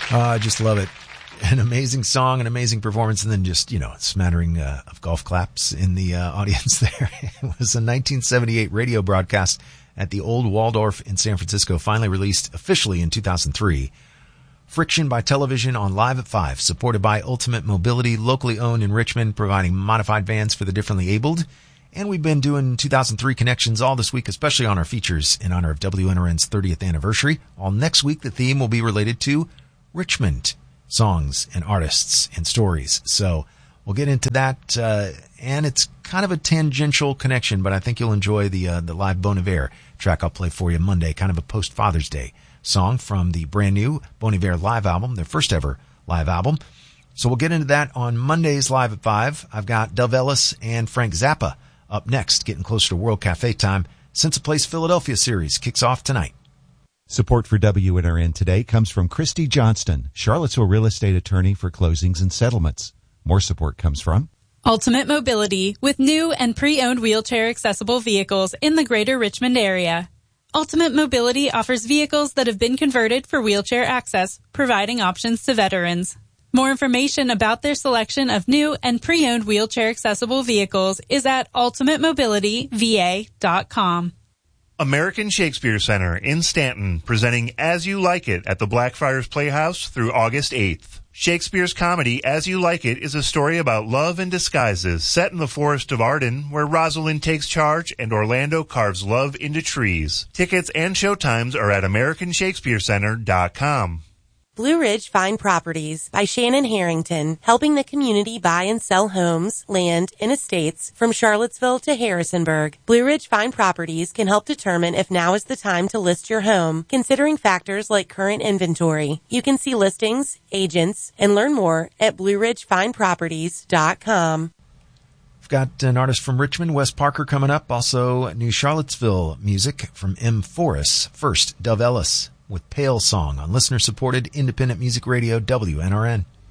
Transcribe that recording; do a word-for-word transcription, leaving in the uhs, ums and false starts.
Uh, I just love it. An amazing song, an amazing performance, and then just, you know, a smattering uh, of golf claps in the uh, audience there. It was a nineteen seventy-eight radio broadcast at the Old Waldorf in San Francisco, finally released officially in two thousand three. Friction by Television on Live at five, supported by Ultimate Mobility, locally owned in Richmond, providing modified vans for the differently abled. And we've been doing two thousand three connections all this week, especially on our features in honor of W N R N's thirtieth anniversary. All next week, the theme will be related to Richmond songs and artists and stories. So we'll get into that, uh, and it's kind of a tangential connection, but I think you'll enjoy the uh, the live Bon Iver track I'll play for you Monday, kind of a post-Father's Day song from the brand new Bon Iver live album, their first ever live album. So we'll get into that on Monday's Live at five. I've got Dove Ellis and Frank Zappa up next, getting closer to World Cafe time. Since a Place Philadelphia series kicks off tonight. Support for W N R N today comes from Christy Johnston, Charlottesville real estate attorney for closings and settlements. More support comes from Ultimate Mobility, with new and pre-owned wheelchair accessible vehicles in the greater Richmond area. Ultimate Mobility offers vehicles that have been converted for wheelchair access, providing options to veterans. More information about their selection of new and pre-owned wheelchair accessible vehicles is at ultimate mobility v a dot com. American Shakespeare Center in Stanton, presenting As You Like It at the Blackfriars Playhouse through August eighth. Shakespeare's comedy As You Like It is a story about love and disguises set in the forest of Arden, where Rosalind takes charge and Orlando carves love into trees. Tickets and showtimes are at american shakespeare center dot com. Blue Ridge Fine Properties by Shannon Harrington, helping the community buy and sell homes, land, and estates from Charlottesville to Harrisonburg. Blue Ridge Fine Properties can help determine if now is the time to list your home, considering factors like current inventory. You can see listings, agents, and learn more at blue ridge fine properties dot com. We've got an artist from Richmond, Wes Parker, coming up. Also, new Charlottesville music from M. Forrest. First, Dove Ellis with Pale Song on listener-supported independent music radio W N R N.